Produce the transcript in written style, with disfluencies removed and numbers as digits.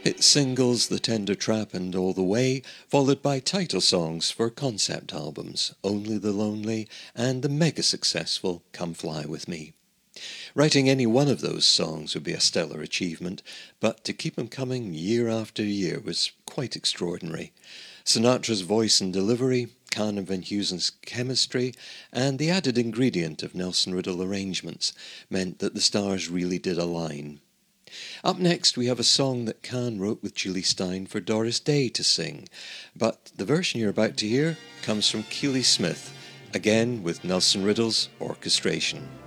Hit singles The Tender Trap and All the Way, followed by title songs for concept albums Only the Lonely and the mega successful Come Fly With Me. Writing any one of those songs would be a stellar achievement, but to keep them coming year after year was quite extraordinary. Sinatra's voice and delivery, Kahn and Van Heusen's chemistry, and the added ingredient of Nelson Riddle arrangements meant that the stars really did align. Up next we have a song that Kahn wrote with Julie Stein for Doris Day to sing, but the version you're about to hear comes from Keely Smith, again with Nelson Riddle's orchestration.